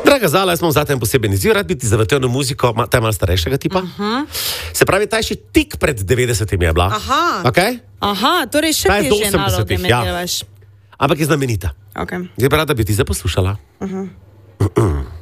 Draga Zala, jaz imam zate en poseben izziv, rad bi ti zavrtel na muziko, ta je malo starejšega tipa. Se pravi, ta je še tik pred 90-imi je bila. Okay? Aha, torej še težje naloge me delaš. Ampak je znamenita. Okay. Zdaj pa rada bi ti zaposlušala.